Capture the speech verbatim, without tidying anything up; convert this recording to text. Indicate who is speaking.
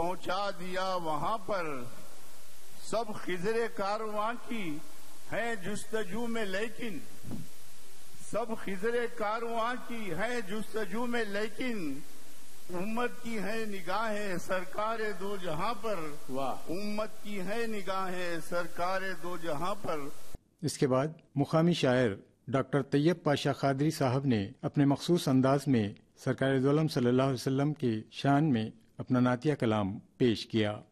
Speaker 1: पहुंचा दिया वहां पर, सब खिजरे कारवां की है जुस्तजू में लेकिन, सब खिजरे कारवां की है जुस्तजू में लेकिन, उम्मत की है निगाहें सरकार दो जहां पर, वाह, उम्मत की है निगाहें सरकार दो जहां पर।
Speaker 2: इसके बाद मुकामी शायर डॉक्टर तैयब पाशा खादरी साहब ने अपने मखसूस अंदाज में सरकार दो आलम सल्लल्लाहु अलैहि वसल्लम की शान में अपना नातिया कलाम पेश किया।